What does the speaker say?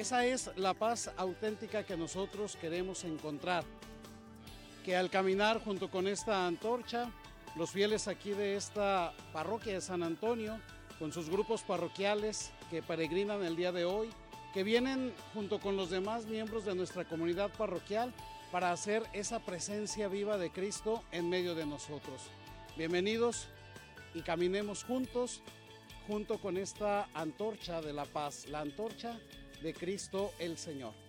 Esa es la paz auténtica que nosotros queremos encontrar. Que al caminar junto con esta antorcha, los fieles aquí de esta parroquia de San Antonio, con sus grupos parroquiales que peregrinan el día de hoy, que vienen junto con los demás miembros de nuestra comunidad parroquial para hacer esa presencia viva de Cristo en medio de nosotros. Bienvenidos y caminemos juntos, junto con esta antorcha de la paz, la antorcha de Cristo el Señor.